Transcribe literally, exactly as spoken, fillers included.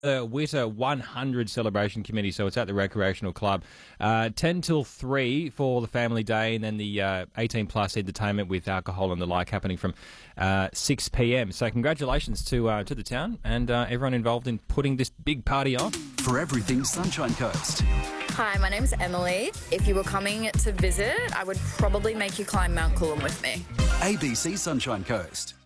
the Witter one hundred Celebration Committee, so it's at the Recreational Club. Uh, ten till three for the family day, and then the uh, eighteen plus entertainment with alcohol and the like happening from uh, six p.m. So congratulations to uh, to the town and uh, everyone involved in putting this big party on. For everything Sunshine Coast. Hi, my name's Emily. If you were coming to visit, I would probably make you climb Mount Coolum with me. A B C Sunshine Coast.